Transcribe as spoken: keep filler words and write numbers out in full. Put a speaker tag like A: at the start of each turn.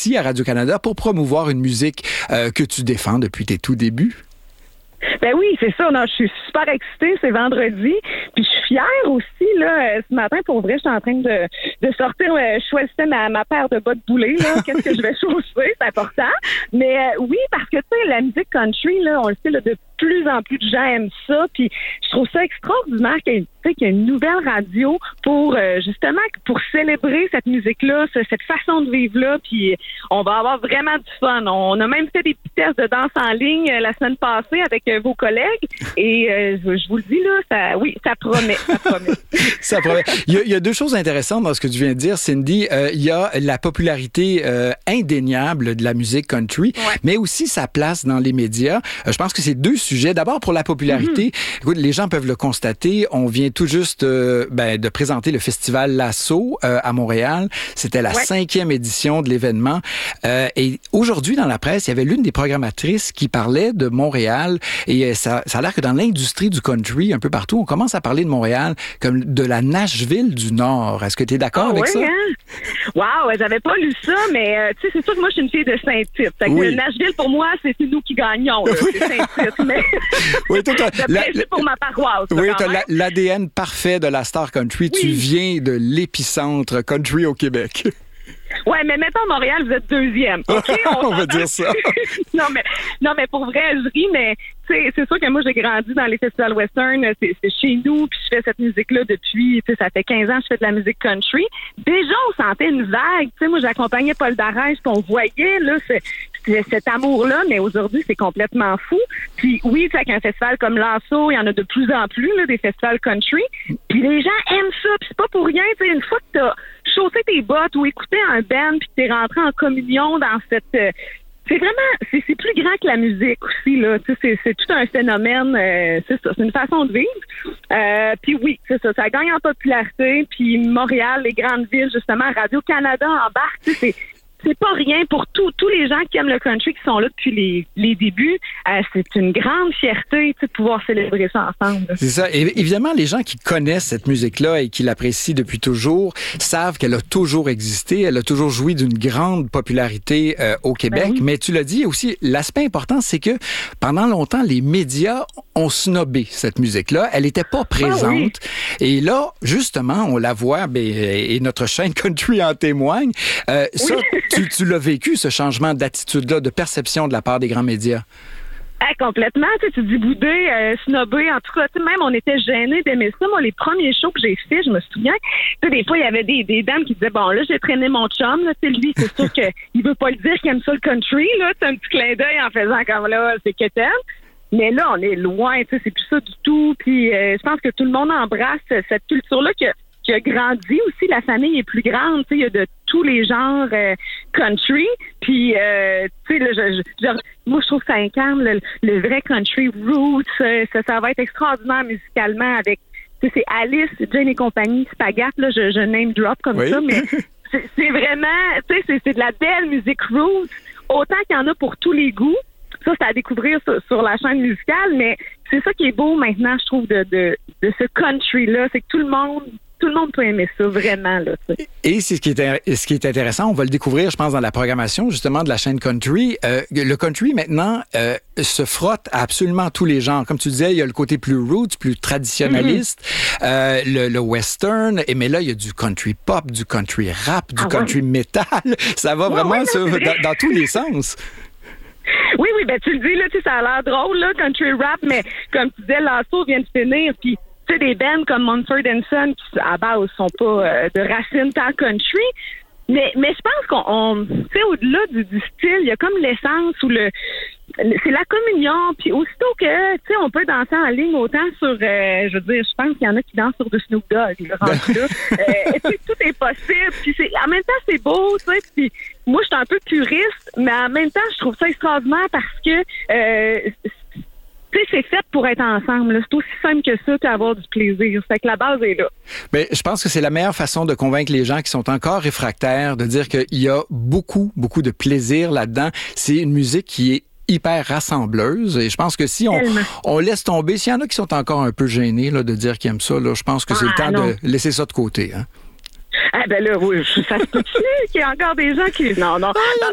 A: ici à Radio-Canada pour promouvoir une musique euh, que tu défends depuis tes tout débuts.
B: Ben oui, c'est ça. Non, je suis super excitée. C'est vendredi. Puis je suis fière aussi, là. Ce matin, pour vrai, je suis en train de, de sortir. Euh, je choisissais ma, ma paire de bottes boulées, là. Qu'est-ce que je vais chausser? C'est important. Mais euh, oui, parce que, tu sais, la musique country, là, on le sait, là, de plus en plus de gens aiment ça. Puis je trouve ça extraordinaire qu'il y ait, qu'il y ait une nouvelle radio pour, euh, justement, pour célébrer cette musique-là, cette façon de vivre-là. Puis on va avoir vraiment du fun. On a même fait des petits tests de danse en ligne euh, la semaine passée avec euh, vos collègues. Et euh, je, je vous le dis, là, ça, oui, ça promet. Ça promet.
A: Ça promet. Il y, a, il y a deux choses intéressantes dans ce que tu viens de dire, Cindy. Euh, il y a la popularité euh, indéniable de la musique country, ouais. mais aussi sa place dans les médias. Euh, je pense que c'est deux sujets. D'abord, pour la popularité, mm-hmm. écoute, les gens peuvent le constater. On vient tout juste euh, ben, de présenter le festival Lasso euh, à Montréal. C'était la ouais. cinquième édition de l'événement. Euh, et aujourd'hui, dans la presse, il y avait l'une des programmatrices qui parlait de Montréal. Et euh, ça, ça a l'air que dans l'industrie du country, un peu partout, on commence à parler de Montréal comme de la Nashville du Nord. Est-ce que tu es d'accord oh, avec oui, ça?
B: Hein? Wow, j'avais pas lu ça, mais euh, tu sais, c'est sûr que moi, je suis une fille de Saint-Tite. Fait que oui. Nashville, pour moi, c'est, c'est nous qui gagnons. Là.
A: Oui.
B: C'est Saint-Tite. Mais...
A: oui, toi, t'as,
B: la, c'est pour ma paroisse.
A: Oui, tu as l'A D N parfait de la star country. Oui. Tu viens de l'épicentre country au Québec.
B: Ouais, mais mettons Montréal, vous êtes deuxième. Okay?
A: On, on va dire ça.
B: non, mais, non, mais pour vrai, je ris, mais c'est sûr que moi, j'ai grandi dans les festivals western. C'est, c'est chez nous, puis je fais cette musique-là depuis, ça fait quinze ans que je fais de la musique country. Déjà, on sentait une vague. T'sais, moi, j'accompagnais Paul Darèche, puis on voyait là, c'est, c'est, cet amour-là, mais aujourd'hui, c'est complètement fou. Puis oui, avec un festival comme Lasso, il y en a de plus en plus, là, des festivals country. Puis les gens aiment ça, puis c'est pas pour rien. Une fois que t'as chaussé tes bottes ou écouté un band, puis t'es rentré en communion dans cette... Euh, c'est vraiment... C'est, c'est plus grand que la musique aussi, là. C'est, c'est tout un phénomène. Euh, c'est ça, c'est une façon de vivre. Euh, puis oui, c'est ça. Ça gagne en popularité. Puis Montréal, les grandes villes, justement, Radio-Canada embarque. C'est... C'est pas rien pour tous tous les gens qui aiment le country, qui sont là depuis les, les débuts. Euh, c'est une grande fierté de pouvoir célébrer ça ensemble.
A: C'est ça. Et évidemment, les gens qui connaissent cette musique-là et qui l'apprécient depuis toujours savent qu'elle a toujours existé. Elle a toujours joui d'une grande popularité euh, au Québec. Ben oui. Mais tu l'as dit aussi, l'aspect important, c'est que pendant longtemps, les médias ont snobé cette musique-là. Elle n'était pas présente. Ah oui. Et là, justement, on la voit, ben, et notre chaîne country en témoigne. Euh, oui. Ça, Tu, tu l'as vécu, ce changement d'attitude-là, de perception de la part des grands médias?
B: Ah, complètement. Tu, sais, tu dis boudé, euh, snobé. En tout cas, même on était gênés d'aimer ça. Moi, les premiers shows que j'ai faits, je me souviens, tu sais, des fois, il y avait des, des dames qui disaient, bon, là, j'ai traîné mon chum. Là, c'est lui, c'est sûr qu'il veut pas le dire qu'il aime ça le country. Là, c'est un petit clin d'œil en faisant comme là, c'est quétaine. Mais là, on est loin. Tu sais, c'est plus ça du tout. Puis, euh, je pense que tout le monde embrasse cette culture-là que qui a grandi aussi. La famille est plus grande, tu sais, il y a de tous les genres euh, country. Puis, euh, tu sais, là, je, je, genre, moi, je trouve que ça incarne le, le vrai country roots. Euh, ça, ça va être extraordinaire musicalement avec, tu sais, c'est Alice, Jane et compagnie, Spagat, là, je, je name drop comme oui. ça, mais c'est, c'est vraiment, tu sais, c'est, c'est de la belle musique roots. Autant qu'il y en a pour tous les goûts. Ça, c'est à découvrir sur, sur la chaîne musicale, mais c'est ça qui est beau maintenant, je trouve, de, de, de ce country-là. C'est que tout le monde Tout le monde peut aimer ça, vraiment. Là,
A: et c'est ce qui, est, ce qui est intéressant, on va le découvrir, je pense, dans la programmation, justement, de la chaîne country. Euh, le country, maintenant, euh, se frotte à absolument tous les genres. Comme tu disais, il y a le côté plus roots, plus traditionnaliste, mm-hmm. euh, le, le western, et, mais là, il y a du country pop, du country rap, du ah, country ouais. metal. Ça va ouais, vraiment ouais, sur, dans, dans tous les sens.
B: Oui, oui, ben tu le dis, là, tu sais, ça a l'air drôle, là, country rap, mais comme tu disais, Lasso vient de finir, puis tu sais, des bands comme Mumford and Sons, qui à base sont pas euh, de racines tant country, mais mais je pense qu'on, tu sais, au-delà du, du style, il y a comme l'essence ou le, le c'est la communion, puis aussitôt que, tu sais, on peut danser en ligne autant sur, euh, je veux dire, je pense qu'il y en a qui dansent sur du Snoop Dogg, là, rendu là. euh, tout est possible, puis c'est, en même temps, c'est beau, tu sais, puis moi, je suis un peu puriste, mais en même temps, je trouve ça extraordinaire parce que, euh, tu sais, c'est fait pour être ensemble. Là. C'est aussi simple que ça qu'avoir du plaisir. Fait que la base est là.
A: Mais je pense que c'est la meilleure façon de convaincre les gens qui sont encore réfractaires de dire qu'il y a beaucoup, beaucoup de plaisir là-dedans. C'est une musique qui est hyper rassembleuse et je pense que si on, on laisse tomber, s'il y en a qui sont encore un peu gênés là, de dire qu'ils aiment ça, là, je pense que c'est ah, le temps non. de laisser ça de côté. Hein?
B: Ah ben là, oui, ça se peut-tu qu'il y a encore des gens qui... Non, non.
A: Ah,